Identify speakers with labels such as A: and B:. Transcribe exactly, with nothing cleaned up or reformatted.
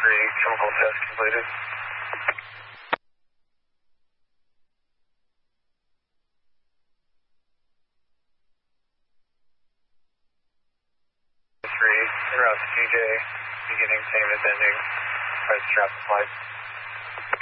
A: three, chemical test completed. three, en route to T J, beginning same as ending, press traffic lights.